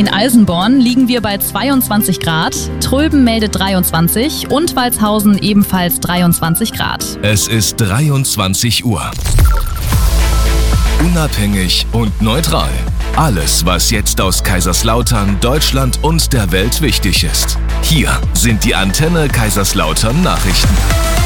In Alsenborn liegen wir bei 22 Grad, Tröben meldet 23 und Walshausen ebenfalls 23 Grad. Es ist 23 Uhr. Unabhängig und neutral. Alles, was jetzt aus Kaiserslautern, Deutschland und der Welt wichtig ist. Hier sind die Antenne Kaiserslautern Nachrichten.